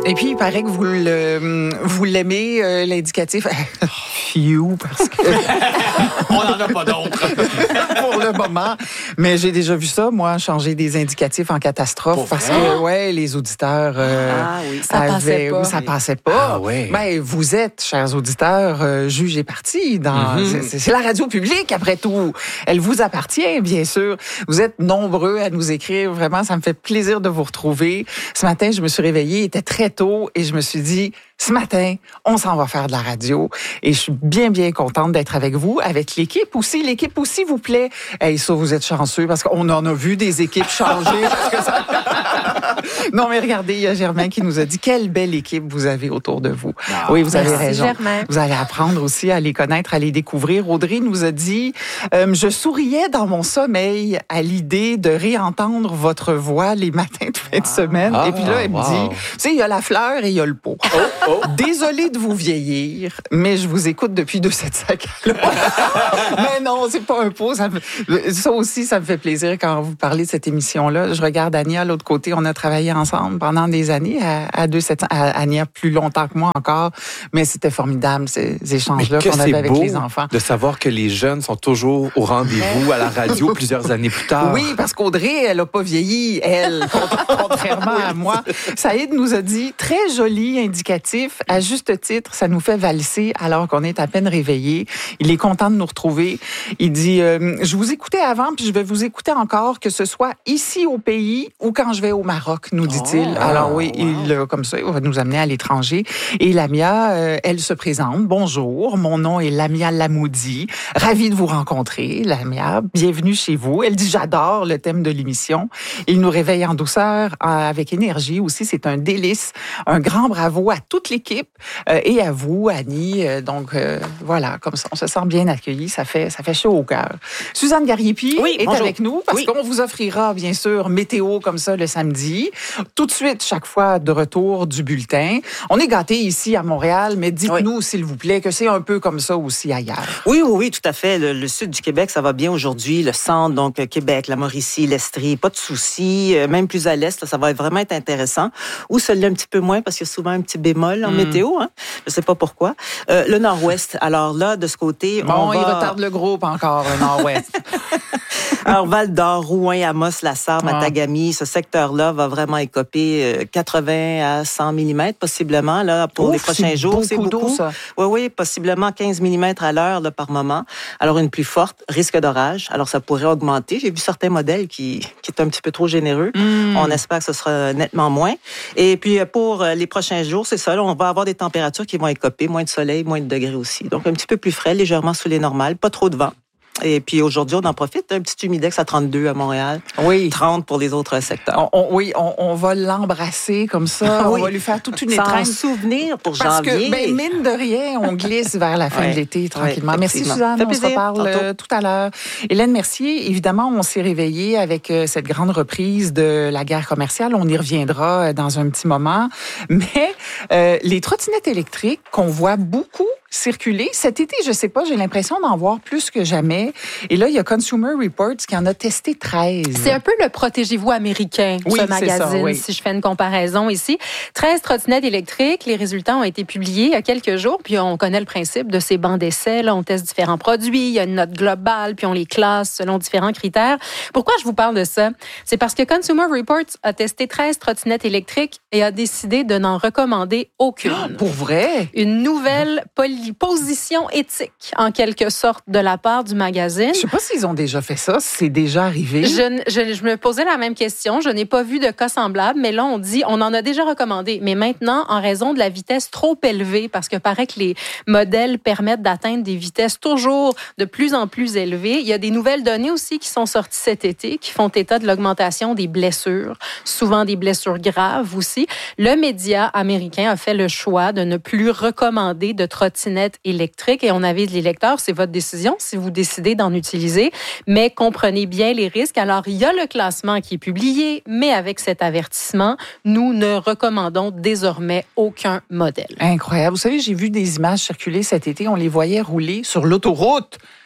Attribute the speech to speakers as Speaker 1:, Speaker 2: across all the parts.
Speaker 1: Et puis, il paraît que vous l'aimez, l'indicatif. Phew, parce que...
Speaker 2: On n'en a pas d'autres.
Speaker 1: Pour le moment. Mais j'ai déjà vu ça, moi, changer des indicatifs en catastrophe.
Speaker 2: Pour
Speaker 1: parce
Speaker 2: vrai?
Speaker 1: que, ouais, les auditeurs
Speaker 3: Ça passait pas.
Speaker 1: Ça passait pas.
Speaker 2: Ah oui.
Speaker 1: Ben, vous êtes, chers auditeurs, juges et partis. C'est la radio publique, après tout. Elle vous appartient, bien sûr. Vous êtes nombreux à nous écrire. Vraiment, ça me fait plaisir de vous retrouver. Ce matin, je me suis réveillée, il était très tôt, et je me suis dit... Ce matin, on s'en va faire de la radio et je suis bien, bien contente d'être avec vous, avec l'équipe aussi. L'équipe aussi, s'il vous plaît. Hey, ça, vous êtes chanceux parce qu'on en a vu des équipes changer. Parce que ça... Non, mais regardez, il y a Germain qui nous a dit quelle belle équipe vous avez autour de vous.
Speaker 2: Ah,
Speaker 1: oui, vous avez
Speaker 3: merci,
Speaker 1: raison.
Speaker 3: Germain.
Speaker 1: Vous allez apprendre aussi à les connaître, à les découvrir. Audrey nous a dit je souriais dans mon sommeil à l'idée de réentendre votre voix les matins de fin de semaine. Et puis là, elle me dit, tu sais, il y a la fleur et il y a le pot. Désolée de vous vieillir, mais je vous écoute depuis 275. Mais non, c'est pas un pot. Ça aussi, ça me fait plaisir quand vous parlez de cette émission-là. Je regarde Ania à l'autre côté. On a travaillé ensemble pendant des années à 275. Ania plus longtemps que moi encore, mais c'était formidable ces échanges-là qu'on avait avec les enfants.
Speaker 2: De savoir que les jeunes sont toujours au rendez-vous à la radio plusieurs années plus tard.
Speaker 1: Oui, parce qu'Audrey, elle a pas vieilli, elle, contrairement à moi. Saïd nous a dit, très joli indicatif, à juste titre, ça nous fait valser alors qu'on est à peine réveillés. Il est content de nous retrouver. Il dit, je vous écoutais avant, puis je vais vous écouter encore, que ce soit ici au pays ou quand je vais au Maroc, nous dit-il. Alors oui, comme ça, il va nous amener à l'étranger. Et Lamia, elle se présente. Bonjour, mon nom est Lamia Lamoudi. Ravie de vous rencontrer, Lamia. Bienvenue chez vous. Elle dit, j'adore le thème de l'émission. Il nous réveille en douceur, avec énergie aussi. C'est un délice. Un grand bravo à toute l'équipe et à vous, Annie. Voilà, comme ça, on se sent bien accueillis. Ça fait chaud au cœur. Suzanne Gariepi est
Speaker 3: bonjour.
Speaker 1: avec nous parce qu'on vous offrira, bien sûr, météo comme ça le samedi. Tout de suite, chaque fois, de retour du bulletin. On est gâtés ici à Montréal, mais dites-nous, s'il vous plaît, que c'est un peu comme ça aussi ailleurs.
Speaker 4: Oui, tout à fait. Le sud du Québec, ça va bien aujourd'hui. Le centre, donc Québec, la Mauricie, l'Estrie, pas de soucis. Même plus à l'est, là, ça va vraiment être intéressant. Ou celui-là un petit peu moins parce qu'il y a souvent un petit bémol en météo. Hein? Je sais pas pourquoi. Le nord-ouest. Alors là, de ce côté,
Speaker 1: il retarde le groupe encore, le nord-ouest.
Speaker 4: Alors, Val-d'Or, Rouyn, Amos, Lassar, Matagami, ce secteur-là va vraiment écoper 80 à 100 mm possiblement là, pour les prochains jours.
Speaker 1: C'est beaucoup. Ça.
Speaker 4: Oui, possiblement 15 mm à l'heure là, par moment. Alors, une pluie forte, risque d'orage. Alors, ça pourrait augmenter. J'ai vu certains modèles qui est un petit peu trop généreux. On espère que ce sera nettement moins. Et puis, pour les prochains jours, c'est ça. Là, on va avoir des températures qui vont écoper, moins de soleil, moins de degrés aussi. Donc, un petit peu plus frais, légèrement sous les normales, pas trop de vent. Et puis aujourd'hui, on en profite. Un petit humidex à 32 à Montréal.
Speaker 1: Oui.
Speaker 4: 30 pour les autres secteurs.
Speaker 1: On va l'embrasser comme ça. On va lui faire toute une étreinte.
Speaker 4: Sans souvenir pour
Speaker 1: Parce
Speaker 4: janvier.
Speaker 1: Que, mine de rien, on glisse vers la fin de l'été tranquillement. Merci Suzanne, on se reparle tout à l'heure. Hélène Mercier, évidemment, on s'est réveillé avec cette grande reprise de la guerre commerciale. On y reviendra dans un petit moment. Mais les trottinettes électriques qu'on voit beaucoup circuler. Cet été, je sais pas, j'ai l'impression d'en voir plus que jamais. Et là, il y a Consumer Reports qui en a testé 13.
Speaker 3: C'est un peu le protégez-vous américain, ce magazine, si je fais une comparaison ici. 13 trottinettes électriques. Les résultats ont été publiés il y a quelques jours, puis on connaît le principe de ces bancs d'essai. Là, on teste différents produits, il y a une note globale, puis on les classe selon différents critères. Pourquoi je vous parle de ça? C'est parce que Consumer Reports a testé 13 trottinettes électriques et a décidé de n'en recommander aucune.
Speaker 1: Pour vrai?
Speaker 3: Une nouvelle position éthique, en quelque sorte, de la part du magazine.
Speaker 1: Je sais pas s'ils ont déjà fait ça, si c'est déjà arrivé.
Speaker 3: Je me posais la même question. Je n'ai pas vu de cas semblable, mais là, on dit, on en a déjà recommandé. Mais maintenant, en raison de la vitesse trop élevée, parce que paraît que les modèles permettent d'atteindre des vitesses toujours de plus en plus élevées, il y a des nouvelles données aussi qui sont sorties cet été, qui font état de l'augmentation des blessures, souvent des blessures graves aussi. Le média américain a fait le choix de ne plus recommander de trottinettes électriques et on avise les lecteurs, c'est votre décision si vous décidez d'en utiliser, mais comprenez bien les risques. Alors, il y a le classement qui est publié, mais avec cet avertissement, nous ne recommandons désormais aucun modèle.
Speaker 1: Incroyable. Vous savez, j'ai vu des images circuler cet été, on les voyait rouler sur l'autoroute.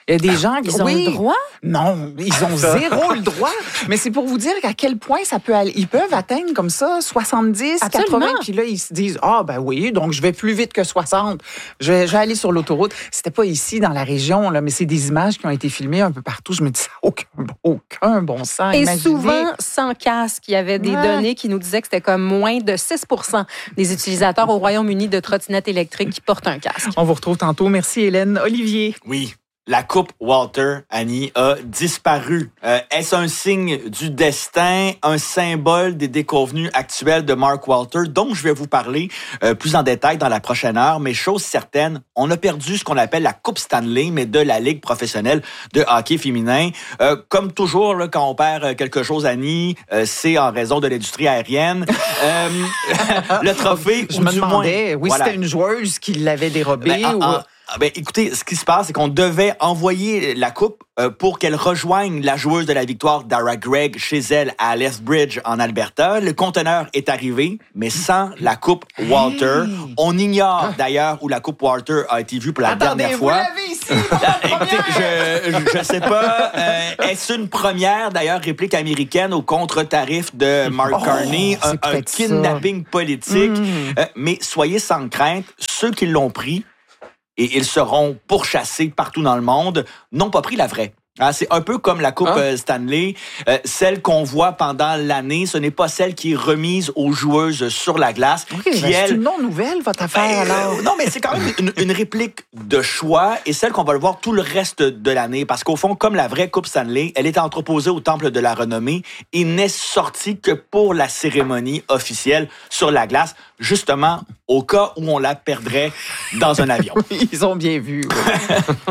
Speaker 1: Il y a des gens qui
Speaker 3: Ils ont le droit?
Speaker 1: Non, ils ont zéro le droit. Mais c'est pour vous dire à quel point ça peut aller. Ils peuvent atteindre comme ça 70,
Speaker 3: Absolument.
Speaker 1: 80, puis là, ils se disent, ben oui, donc je vais plus vite que 60. Je vais aller sur l'autoroute. C'était pas ici, dans la région, là, mais c'est des images qui ont été filmées un peu partout. Je me dis, ça n'a aucun bon sens.
Speaker 3: Et
Speaker 1: Imaginez.
Speaker 3: souvent, sans casque, il y avait des données qui nous disaient que c'était comme moins de 6 des utilisateurs au Royaume-Uni de trottinettes électriques qui portent un casque.
Speaker 1: On vous retrouve tantôt. Merci, Hélène. Olivier.
Speaker 5: Oui. La coupe Walter, Annie, a disparu. Est-ce un signe du destin, un symbole des déconvenus actuels de Mark Walter, dont je vais vous parler plus en détail dans la prochaine heure. Mais chose certaine, on a perdu ce qu'on appelle la Coupe Stanley, mais de la Ligue professionnelle de hockey féminin. Comme toujours, là, quand on perd quelque chose, Annie, c'est en raison de l'industrie aérienne. Le trophée,
Speaker 1: Je me demandais,
Speaker 5: voilà.
Speaker 1: C'était une joueuse qui l'avait dérobé ou...
Speaker 5: Écoutez, ce qui se passe, c'est qu'on devait envoyer la coupe pour qu'elle rejoigne la joueuse de la victoire, Dara Gregg, chez elle à Lethbridge, en Alberta. Le conteneur est arrivé, mais sans la coupe Walter. On ignore d'ailleurs où la coupe Walter a été vue pour la dernière fois.
Speaker 1: Vous l'avez ici,
Speaker 5: Écoutez, je sais pas. Est-ce une première, d'ailleurs, réplique américaine au contre-tarif de Mark Carney, un kidnapping politique. Mais soyez sans crainte, ceux qui l'ont pris, et ils seront pourchassés partout dans le monde, n'ont pas pris la vraie. C'est un peu comme la Coupe Stanley. Celle qu'on voit pendant l'année, ce n'est pas celle qui est remise aux joueuses sur la glace.
Speaker 1: C'est une non-nouvelle, votre affaire, alors.
Speaker 5: Non, mais c'est quand même une réplique de choix et celle qu'on va le voir tout le reste de l'année. Parce qu'au fond, comme la vraie Coupe Stanley, elle est entreposée au Temple de la Renommée et n'est sortie que pour la cérémonie officielle sur la glace, justement au cas où on la perdrait dans un avion.
Speaker 1: Ils ont bien vu. Oui.